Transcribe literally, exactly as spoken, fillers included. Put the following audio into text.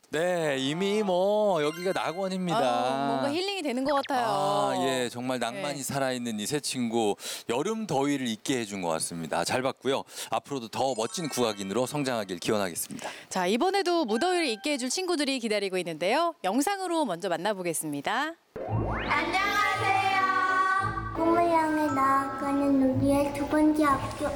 네, 이미 뭐 여기가 낙원입니다. 아, 뭔가 힐링이 되는 것 같아요. 아, 예, 정말 낭만이 네. 살아있는 이 새 친구 여름 더위를 잊게 해준 것 같습니다. 잘 봤고요. 앞으로도 더 멋진 국악인으로 성장하길 기원하겠습니다. 자, 이번에도 무더위를 잊게 해줄 친구들이 기다리고 있는데요. 영상으로 먼저 만나보겠습니다. 안녕하세요. 꿈을 향해 나아가는 우리의 두 번째 학교